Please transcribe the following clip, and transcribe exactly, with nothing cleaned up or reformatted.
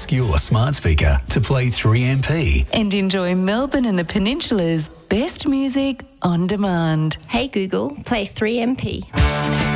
ask your smart speaker to play three M P. And enjoy Melbourne and the Peninsula's best music on demand. Hey Google, play three M P.